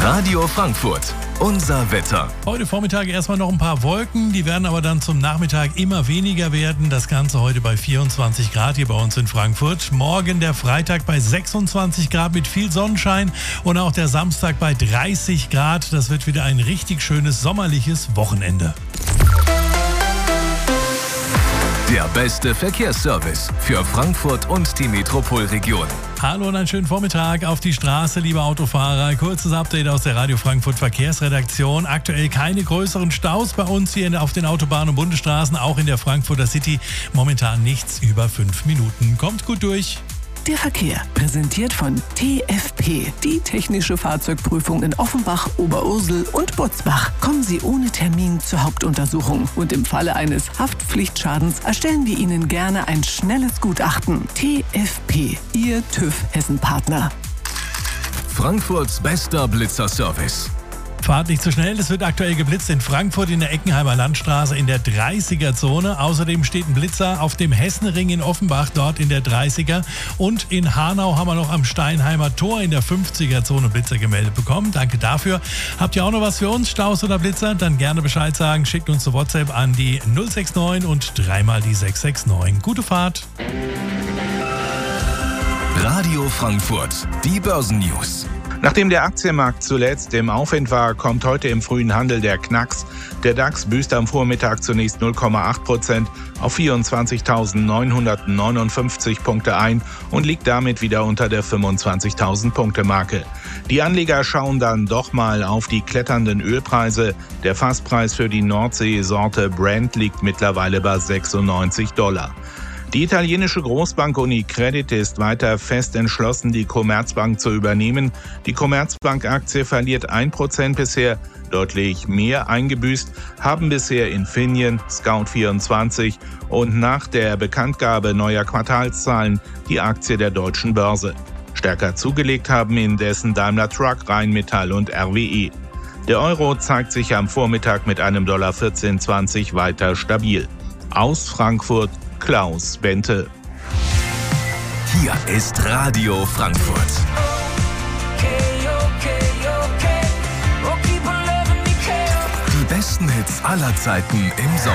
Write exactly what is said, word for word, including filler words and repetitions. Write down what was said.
Radio Frankfurt, unser Wetter. Heute Vormittag erstmal noch ein paar Wolken, die werden aber dann zum Nachmittag immer weniger werden. Das Ganze heute bei vierundzwanzig Grad hier bei uns in Frankfurt. Morgen der Freitag bei sechsundzwanzig Grad mit viel Sonnenschein und auch der Samstag bei dreißig Grad. Das wird wieder ein richtig schönes sommerliches Wochenende. Der beste Verkehrsservice für Frankfurt und die Metropolregion. Hallo und einen schönen Vormittag auf die Straße, liebe Autofahrer. Kurzes Update aus der Radio Frankfurt Verkehrsredaktion. Aktuell keine größeren Staus bei uns hier auf den Autobahnen und Bundesstraßen, auch in der Frankfurter City. Momentan nichts über fünf Minuten. Kommt gut durch. Der Verkehr, präsentiert von T F P, die technische Fahrzeugprüfung in Offenbach, Oberursel und Butzbach. Kommen Sie ohne Termin zur Hauptuntersuchung und im Falle eines Haftpflichtschadens erstellen wir Ihnen gerne ein schnelles Gutachten. T F P, Ihr TÜV Hessen-Partner. Frankfurts bester Blitzerservice. Fahrt nicht zu schnell, es wird aktuell geblitzt in Frankfurt in der Eckenheimer Landstraße in der dreißiger-Zone. Außerdem steht ein Blitzer auf dem Hessenring in Offenbach, dort in der dreißiger. Und in Hanau haben wir noch am Steinheimer Tor in der fünfziger-Zone Blitzer gemeldet bekommen. Danke dafür. Habt ihr auch noch was für uns, Staus oder Blitzer? Dann gerne Bescheid sagen. Schickt uns eine WhatsApp an die null sechs neun und dreimal die sechs sechs neun. Gute Fahrt. Radio Frankfurt, die Börsennews. Nachdem der Aktienmarkt zuletzt im Aufwind war, kommt heute im frühen Handel der Knacks. Der DAX büßt am Vormittag zunächst null Komma acht Prozent auf vierundzwanzigtausendneunhundertneunundfünfzig Punkte ein und liegt damit wieder unter der fünfundzwanzigtausend Punkte Marke. Die Anleger schauen dann doch mal auf die kletternden Ölpreise. Der Fasspreis für die Nordsee-Sorte Brent liegt mittlerweile bei sechsundneunzig Dollar. Die italienische Großbank Unicredit ist weiter fest entschlossen, die Commerzbank zu übernehmen. Die Commerzbank-Aktie verliert ein Prozent bisher, deutlich mehr eingebüßt haben bisher Infineon, Scout vierundzwanzig und nach der Bekanntgabe neuer Quartalszahlen die Aktie der Deutschen Börse. Stärker zugelegt haben indessen Daimler Truck, Rheinmetall und R W E. Der Euro zeigt sich am Vormittag mit einem Dollar vierzehn zwanzig weiter stabil. Aus Frankfurt Klaus Bente. Hier ist Radio Frankfurt. Die besten Hits aller Zeiten im Sommer.